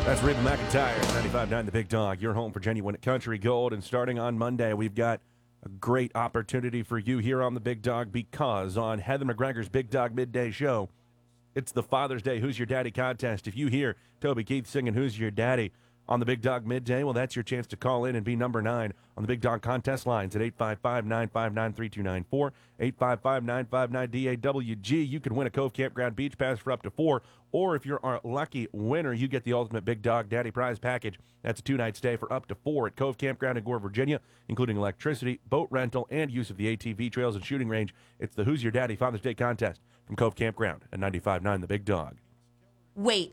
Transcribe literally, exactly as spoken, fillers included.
That's Reba McEntire, ninety-five point nine The Big Dog, your home for genuine country gold. And starting on Monday, we've got a great opportunity for you here on The Big Dog because on Heather McGregor's Big Dog Midday Show, it's the Father's Day Who's Your Daddy contest. If you hear Toby Keith singing Who's Your Daddy on the Big Dog Midday, well, that's your chance to call in and be number nine on the Big Dog contest lines at eight five five, nine five nine, three two nine four, eight five five, nine five nine, D A W G. You can win a Cove Campground Beach Pass for up to four, or if you're our lucky winner, you get the ultimate Big Dog Daddy Prize Package. That's a two-night stay for up to four at Cove Campground in Gore, Virginia, including electricity, boat rental, and use of the A T V trails and shooting range. It's the Who's Your Daddy Father's Day contest from Cove Campground at ninety-five point nine The Big Dog. Wait,